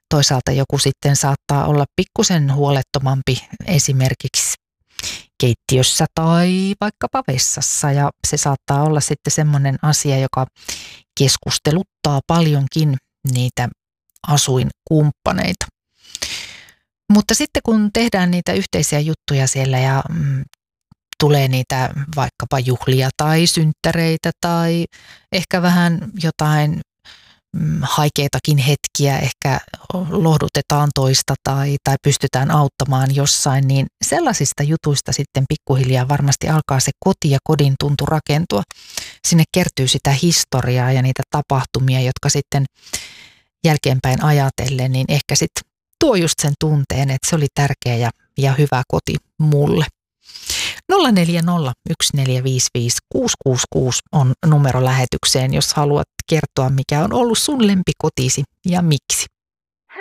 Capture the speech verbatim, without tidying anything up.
toisaalta joku sitten saattaa olla pikkusen huolettomampi esimerkiksi keittiössä tai vaikkapa vessassa, ja se saattaa olla sitten semmoinen asia, joka keskusteluttaa paljonkin niitä asuinkumppaneita. Mutta sitten kun tehdään niitä yhteisiä juttuja siellä ja mm, tulee niitä vaikkapa juhlia tai synttäreitä tai ehkä vähän jotain mm, haikeitakin hetkiä, ehkä lohdutetaan toista tai, tai pystytään auttamaan jossain, niin sellaisista jutuista sitten pikkuhiljaa varmasti alkaa se koti ja kodin tuntu rakentua. Sinne kertyy sitä historiaa ja niitä tapahtumia, jotka sitten jälkeenpäin ajatellen, niin ehkä sitten tuo just sen tunteen, että se oli tärkeä ja, ja hyvä koti mulle. nolla neljä nolla yksi neljä viisi viisi kuusi kuusi kuusi on numero lähetykseen, jos haluat kertoa, mikä on ollut sun lempikotisi ja miksi.